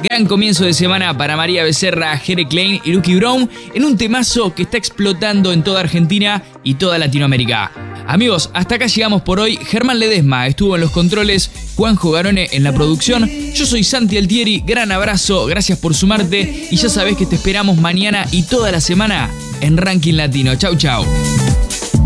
Gran comienzo de semana para María Becerra, Jere Klein y Lucky Brown en un temazo que está explotando en toda Argentina y toda Latinoamérica. Amigos, hasta acá llegamos por hoy. Germán Ledesma estuvo en los controles, Juanjo Garone en la producción. Yo soy Santi Altieri, gran abrazo, gracias por sumarte y ya sabés que te esperamos mañana y toda la semana en Ranking Latino. Chau, chau.